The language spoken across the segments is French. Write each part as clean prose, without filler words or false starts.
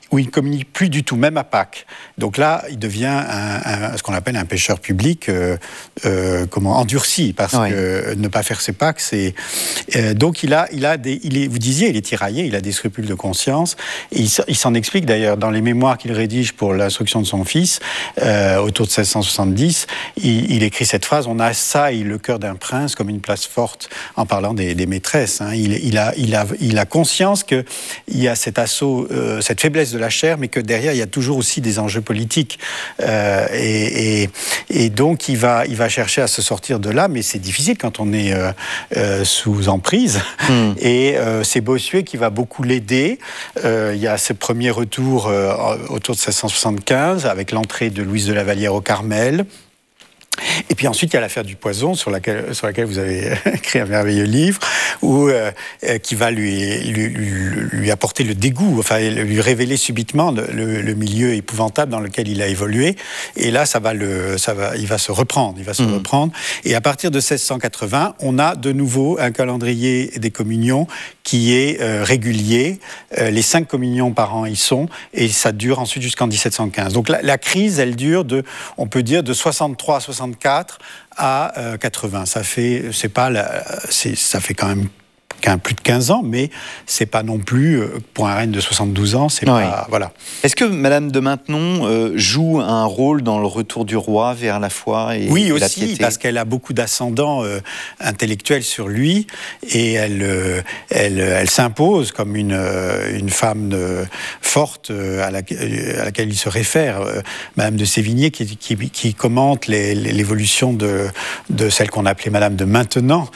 où il ne communique plus du tout, même à Pâques. Donc là, il devient ce qu'on appelle un pécheur public, endurci, parce que ne pas faire ses Pâques, c'est... donc vous disiez, il est tiraillé, il a des scrupules de conscience, et il s'en explique d'ailleurs dans les mémoires qu'il rédige pour l'instruction de son fils, autour de 1670, il écrit cette phrase: on a ça et le cœur d'un prince comme une place forte, en parlant des maîtresses. Hein. Il a conscience qu'il y a cet assaut, cette faiblesse de la chair, mais que derrière il y a toujours aussi des enjeux politiques. Et donc il va chercher à se sortir de là, mais c'est difficile quand on est sous emprise. Et c'est Bossuet qui va beaucoup l'aider. Il y a ce premier retour autour de 1675 avec l'entrée de Louise de La Vallière au Carmel. Et puis ensuite, il y a l'affaire du poison, sur laquelle vous avez écrit un merveilleux livre, qui va lui apporter le dégoût, enfin lui révéler subitement le milieu épouvantable dans lequel il a évolué. Et là, il va se reprendre. Et à partir de 1680, on a de nouveau un calendrier des communions qui est régulier. Les 5 communions par an y sont, et ça dure ensuite jusqu'en 1715. Donc la crise, elle dure on peut dire, de 63 à 64 à 80. Ça fait quand même plus de 15 ans, mais c'est pas non plus, pour un règne de 72 ans, c'est pas... Voilà. Est-ce que Madame de Maintenon joue un rôle dans le retour du roi vers la foi et oui, la aussi, piété? parce qu'elle a beaucoup d'ascendant intellectuel sur lui, et elle s'impose comme une femme forte à laquelle il se réfère. Madame de Sévigné, qui commente l'évolution de celle qu'on appelait Madame de Maintenon,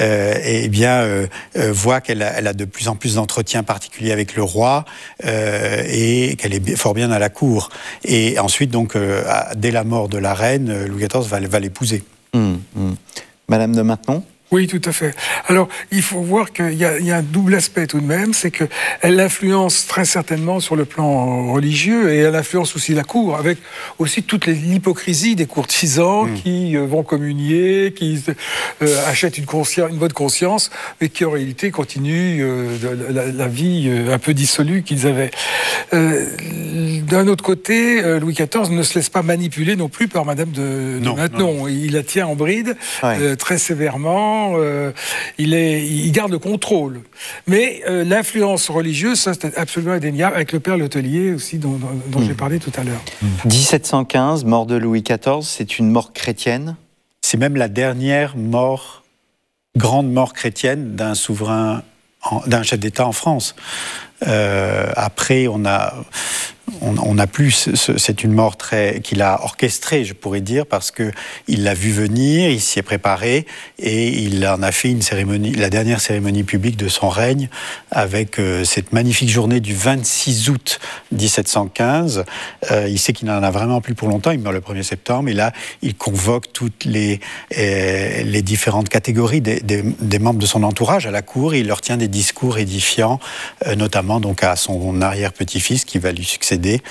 voit qu'elle a de plus en plus d'entretiens particuliers avec le roi, et qu'elle est fort bien à la cour. Et ensuite, donc, dès la mort de la reine, Louis XIV va l'épouser. Madame de Maintenon ? Oui, tout à fait. Alors, il faut voir qu'il y a un double aspect tout de même, c'est qu'elle influence très certainement sur le plan religieux, et elle influence aussi la cour, avec aussi toute l'hypocrisie des courtisans qui vont communier, qui achètent une bonne conscience, mais qui en réalité continuent la vie un peu dissolue qu'ils avaient. D'un autre côté, Louis XIV ne se laisse pas manipuler non plus par Madame de Maintenon. Non. Il la tient en bride, très sévèrement. Il garde le contrôle. Mais l'influence religieuse, ça c'est absolument indéniable, avec le père Letellier aussi, dont j'ai parlé tout à l'heure. 1715, mort de Louis XIV, c'est une mort chrétienne ? C'est même la dernière grande mort chrétienne d'un souverain, d'un chef d'État en France. Après, on a plus. C'est une mort qu'il a orchestrée, je pourrais dire, parce que il l'a vu venir, il s'y est préparé, et il en a fait une cérémonie, la dernière cérémonie publique de son règne, avec cette magnifique journée du 26 août 1715. Il sait qu'il n'en a vraiment plus pour longtemps. Il meurt le 1er septembre, et là, il convoque toutes les différentes catégories des membres de son entourage à la cour, et il leur tient des discours édifiants, notamment donc à son arrière-petit-fils qui va lui succéder,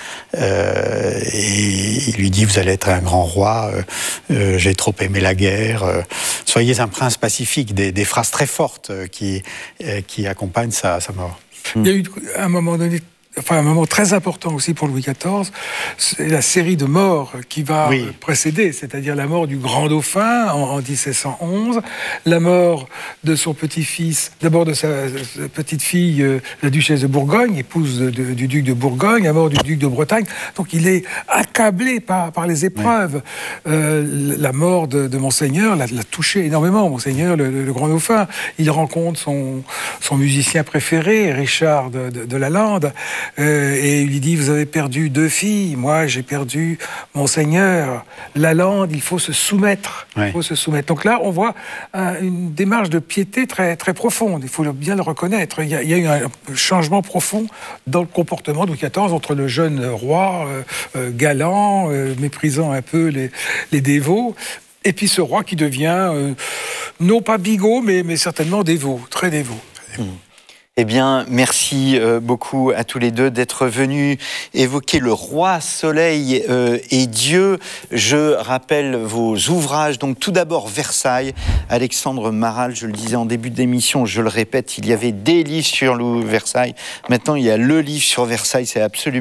et il lui dit: vous allez être un grand roi, j'ai trop aimé la guerre, soyez un prince pacifique, des phrases très fortes qui accompagnent sa mort. Il y a eu un moment donné, un moment très important aussi pour Louis XIV, c'est la série de morts qui va précéder, c'est-à-dire la mort du grand dauphin en 1711, la mort de son petit-fils, d'abord de sa petite-fille, la duchesse de Bourgogne, épouse du duc de Bourgogne, la mort du duc de Bretagne. Donc il est accablé par les épreuves. La mort de Monseigneur l'a touché énormément, Monseigneur, le grand dauphin. Il rencontre son musicien préféré, Richard de Lalande, et il lui dit: vous avez perdu 2 filles, moi j'ai perdu Monseigneur. Lalande, il faut se soumettre. Il faut se soumettre. Donc là, on voit une démarche de piété très, très profonde. Il faut bien le reconnaître. Il y a eu un changement profond dans le comportement de Louis XIV entre le jeune roi galant, méprisant un peu les dévots, et puis ce roi qui devient non pas bigot, mais certainement dévot, très dévot. Eh bien, merci beaucoup à tous les deux d'être venus évoquer le roi Soleil et Dieu. Je rappelle vos ouvrages. Donc, tout d'abord, Versailles. Alexandre Maral, je le disais en début d'émission, je le répète, il y avait des livres sur Versailles. Maintenant, il y a le livre sur Versailles. C'est absolument